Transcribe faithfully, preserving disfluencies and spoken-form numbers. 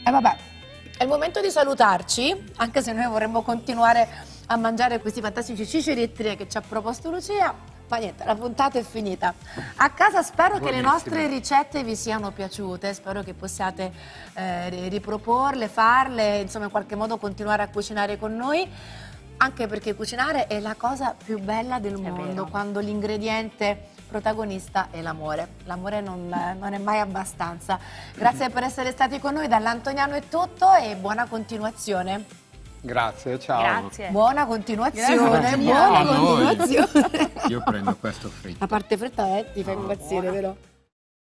E vabbè, è il momento di salutarci, anche se noi vorremmo continuare a mangiare questi fantastici cicerittri che ci ha proposto Lucia. Ma niente, la puntata è finita. A casa spero che le nostre ricette vi siano piaciute, spero che possiate eh, riproporle, farle, insomma in qualche modo continuare a cucinare con noi, anche perché cucinare è la cosa più bella del mondo, quando l'ingrediente protagonista è l'amore. L'amore non, non è mai abbastanza. Grazie per essere stati con noi, dall'Antoniano è tutto e buona continuazione. Grazie, ciao. Grazie. Buona continuazione, Grazie. buona A noi. continuazione. Io prendo questo fritto. La parte fritta eh, ti fa impazzire, vero?